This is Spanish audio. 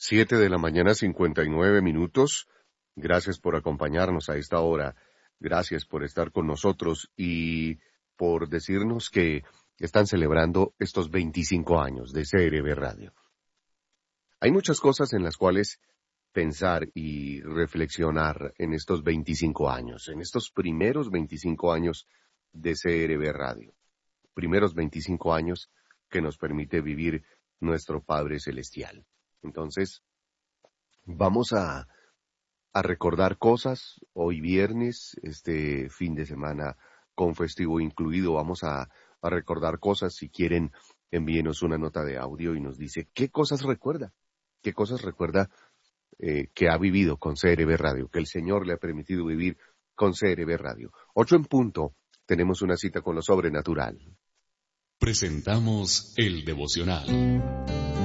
7 de la mañana, 59 minutos. Gracias por acompañarnos a esta hora. Gracias por estar con nosotros y por decirnos que están celebrando estos 25 años de CRB Radio. Hay muchas cosas en las cuales pensar y reflexionar en estos 25 años, en estos primeros 25 años de CRB Radio. Primeros 25 años que nos permite vivir nuestro Padre Celestial. Entonces, vamos a recordar cosas hoy viernes, este fin de semana con festivo incluido. Vamos a recordar cosas. Si quieren, envíenos una nota de audio y nos dice qué cosas recuerda que ha vivido con CRB Radio, que el Señor le ha permitido vivir con CRB Radio. 8 en punto, tenemos una cita con lo sobrenatural. Presentamos el devocional.